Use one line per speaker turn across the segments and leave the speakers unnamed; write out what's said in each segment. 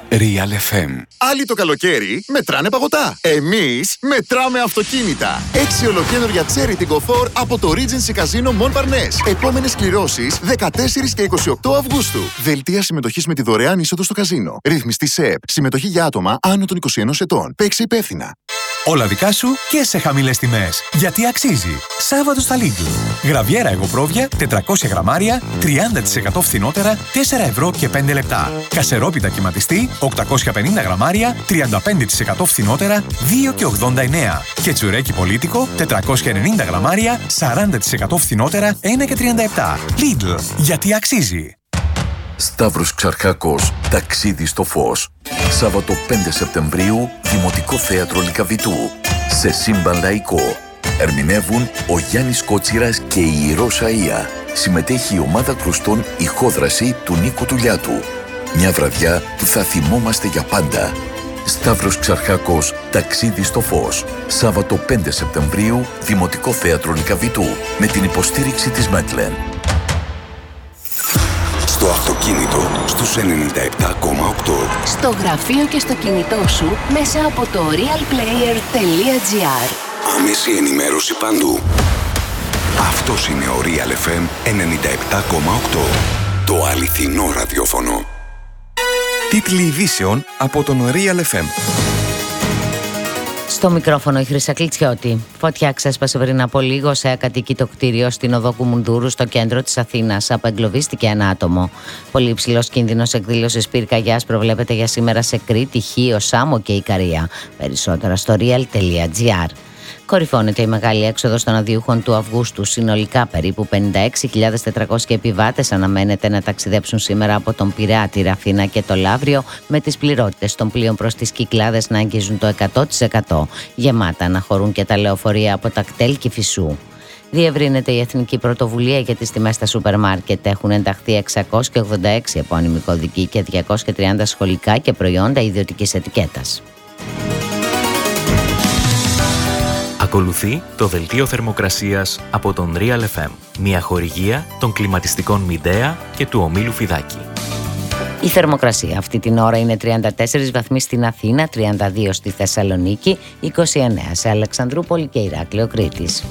Real FM.
Άλλοι το καλοκαίρι μετράνε παγωτά. Εμείς μετράμε αυτοκίνητα. 6 ολοκένουργια Cherry Tiggo 4 από το Regency Casino Mon Parnasse. Επόμενες κληρώσεις 14 και 28 Αυγούστου. Δελτία συμμετοχής με τη δωρεάν είσοδο στο καζίνο. Ρυθμιστή ΣΕΠ. Συμμετοχή για άτομα άνω των 21 ετών. Παίξε υπεύθυνα.
Όλα δικά σου και σε χαμηλές τιμές. Γιατί αξίζει. Σάββατο στα Lidl. Γραβιέρα εγωπρόβια 400 γραμμάρια 30% φθηνότερα 4 ευρώ και 5 λεπτά. Κασερόπιτα κυματιστή 850 γραμμάρια 35% φθηνότερα 2 και 89. Και τσουρέκι πολίτικο 490 γραμμάρια 40% φθηνότερα 1 και 37. Lidl. Γιατί αξίζει.
Σταύρος Ξαρχάκος, ταξίδι στο φως. Σάββατο 5 Σεπτεμβρίου, Δημοτικό Θέατρο Λυκαβητού. Σε σύμπαν λαϊκό. Ερμηνεύουν ο Γιάννης Κότσιρας και η Ηρώσα Ία. Συμμετέχει η ομάδα κρουστών Ηχόδραση του Νίκου Τουλιάτου. Μια βραδιά που θα θυμόμαστε για πάντα. Σταύρος Ξαρχάκος, ταξίδι στο φως. Σάββατο 5 Σεπτεμβρίου, Δημοτικό Θέατρο Λυκαβητού. Με την υποστήριξη της Μέτλεν.
Στο αυτοκίνητο στους 97,8.
Στο γραφείο και στο κινητό σου μέσα από το realplayer.gr.
Άμεση ενημέρωση παντού. Αυτός είναι ο Real FM 97,8. Το αληθινό ραδιόφωνο. Τίτλοι ειδήσεων από τον Real FM.
Στο μικρόφωνο η Χρύσα Κλιτσιώτη. Φωτιά ξέσπασε πριν από λίγο σε ακατοίκητο κτίριο στην οδό Κουμουνδούρου στο κέντρο της Αθήνας. Απεγκλωβίστηκε ένα άτομο. Πολύ υψηλός κίνδυνος εκδήλωσης πυρκαγιάς προβλέπεται για σήμερα σε Κρήτη, Χίο, Σάμο και Ικαρία. Περισσότερα στο real.gr. Κορυφώνεται η μεγάλη έξοδος των αδειούχων του Αυγούστου. Συνολικά περίπου 56.400 επιβάτες αναμένεται να ταξιδέψουν σήμερα από τον Πειραιά, τη Ραφίνα και το Λαύριο, με τις πληρότητες των πλοίων προς τις Κυκλάδες να αγγίζουν το 100%. Γεμάτα να χωρούν και τα λεωφορεία από τα κτέλ Κηφισού. Διευρύνεται η εθνική πρωτοβουλία για τις τιμές στα σούπερ μάρκετ. Έχουν ενταχθεί 686 επώνυμοι κωδικοί και 230 σχολικά και προϊόντα ιδιωτικής ετικέτας.
Ακολουθεί το δελτίο θερμοκρασίας από τον Real FM, μια χορηγία των κλιματιστικών Midea και του ομίλου Φιδάκη.
Η θερμοκρασία αυτή την ώρα είναι 34 βαθμοί στην Αθήνα, 32 στη Θεσσαλονίκη, 29 σε Αλεξανδρούπολη και Ηράκλειο Κρήτης.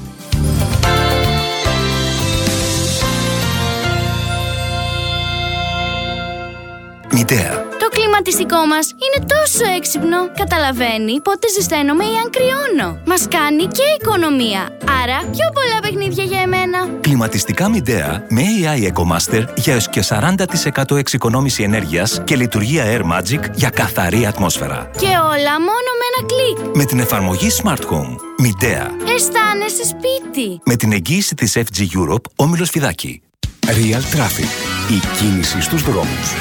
Midea.
Το κλιματιστικό μας είναι τόσο έξυπνο. Καταλαβαίνει πότε ζεσταίνομαι ή αν κρυώνω. Μας κάνει και οικονομία. Άρα πιο πολλά παιχνίδια για εμένα.
Κλιματιστικά Midea με AI EcoMaster για έως και 40% εξοικονόμηση ενέργειας και λειτουργία Air Magic για καθαρή ατμόσφαιρα.
Και όλα μόνο με ένα κλικ.
Με την εφαρμογή Smart Home. Midea.
Αισθάνεσαι σπίτι.
Με την εγγύηση της FG Europe, όμιλος Φιδάκη.
Real Traffic. Η κίνηση στους δρόμους.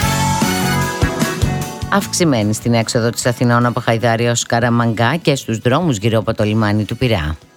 Αυξημένη στην έξοδο της Αθηνών από Χαϊδάρη ως Καραμαγκά και στους δρόμους γύρω από το λιμάνι του Πειραιά.